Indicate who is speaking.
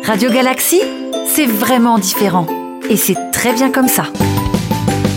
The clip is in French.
Speaker 1: Radio Galaxy, c'est vraiment différent. Et c'est très bien comme ça.